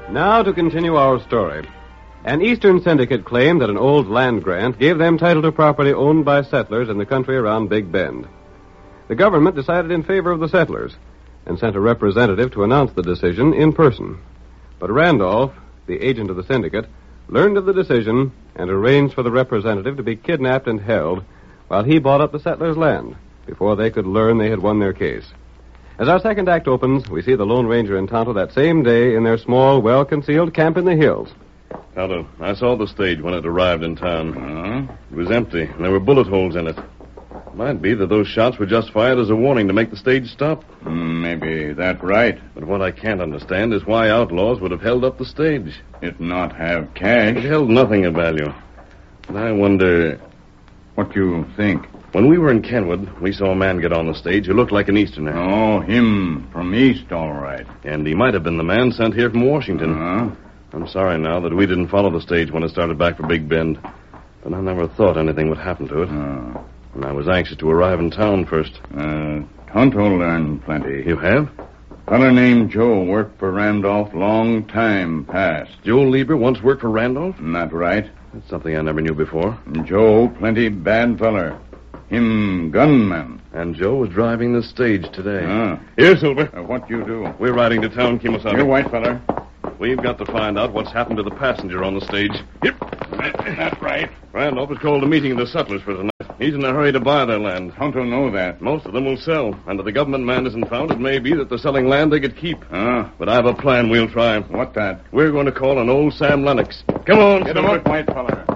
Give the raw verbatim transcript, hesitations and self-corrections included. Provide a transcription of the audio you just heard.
Now to continue our story. An Eastern syndicate claimed that an old land grant gave them title to property owned by settlers in the country around Big Bend. The government decided in favor of the settlers and sent a representative to announce the decision in person. But Randolph, the agent of the syndicate, learned of the decision and arranged for the representative to be kidnapped and held while he bought up the settlers' land before they could learn they had won their case. As our second act opens, we see the Lone Ranger and Tonto that same day in their small, well-concealed camp in the hills. Tonto, I saw the stage when it arrived in town. Uh-huh. It was empty, and there were bullet holes in it. Might be that those shots were just fired as a warning to make the stage stop. Mm, maybe that's right. But what I can't understand is why outlaws would have held up the stage. It not have cash. It held nothing of value. And I wonder... What you think? When we were in Kenwood, we saw a man get on the stage who looked like an Easterner. Oh, him from East, all right. And he might have been the man sent here from Washington. Uh-huh. I'm sorry now that we didn't follow the stage when it started back for Big Bend. But I never thought anything would happen to it. Uh, And I was anxious to arrive in town first. uh, Tonto learned plenty. You have? Feller named Joe worked for Randolph long time past. Joe Lieber once worked for Randolph? Not right. That's something I never knew before. Joe plenty bad feller. Him gunman. And Joe was driving the stage today. Uh, Here, Silver. uh, what you do? We're riding to town, Kimosabe. You white feller. We've got to find out what's happened to the passenger on the stage. Yep. That's right. Randolph has called a meeting of the settlers for tonight. He's in a hurry to buy their land. Tonto know that. Most of them will sell. And if the government man isn't found, it may be that they're selling land they could keep. Uh, But I have a plan we'll try. what that? We're going to call on old Sam Lennox. Come on, Get him Silver. up, white feller.